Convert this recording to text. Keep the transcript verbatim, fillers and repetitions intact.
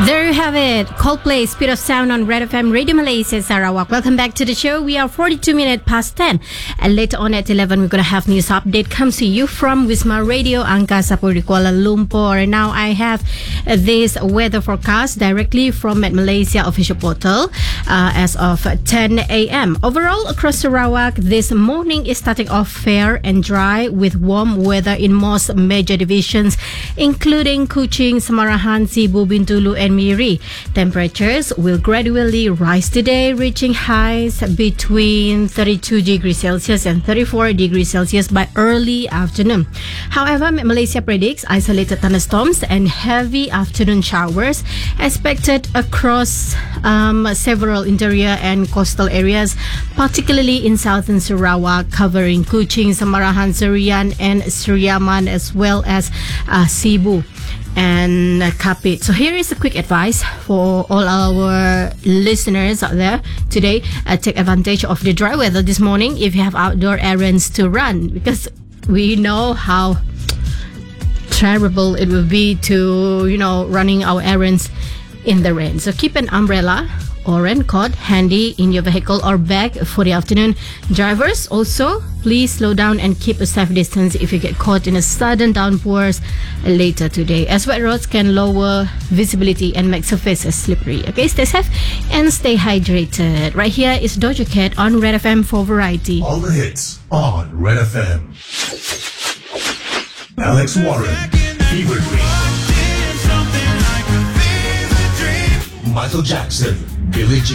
There you have it. Coldplay, Speed of Sound on Red F M Radio Malaysia, Sarawak. Welcome back to the show. We are forty-two minutes past ten. And later on at eleven, we're going to have news update comes to you from Wisma Radio, Angkasa Puri, Kuala Lumpur. Now I have this weather forecast directly from Met Malaysia official portal uh, as of ten a.m. Overall, across Sarawak, this morning is starting off fair and dry with warm weather in most major divisions, including Kuching, Samarahan, Sibu, Bintulu, and Miri. Temperatures will gradually rise today, reaching highs between thirty-two degrees Celsius and thirty-four degrees Celsius by early afternoon. However, Malaysia predicts isolated thunderstorms and heavy afternoon showers expected across um, several interior and coastal areas, particularly in southern Sarawak, covering Kuching, Samarahan, Serian, and Seriaman, as well as uh, Sibu and Kapit. So here is a quick advice for all our listeners out there today. Uh, take advantage of the dry weather this morning if you have outdoor errands to run, because we know how terrible it will be to, you know, running our errands in the rain. So keep an umbrella or raincoat handy in your vehicle or bag for the afternoon. Drivers, also, please slow down and keep a safe distance if you get caught in a sudden downpours later today, as wet roads can lower visibility and make surfaces slippery. Okay, stay safe and stay hydrated. Right here is Doja Cat on Red F M for Variety. All the hits on Red F M. Alex Warren, Fever Dream. Michael Jackson, Billie Jean.